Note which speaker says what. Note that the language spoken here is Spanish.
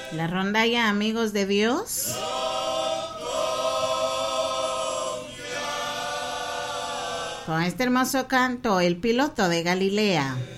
Speaker 1: La rondalla, amigos de Dios. Con este hermoso canto, El piloto de Galilea.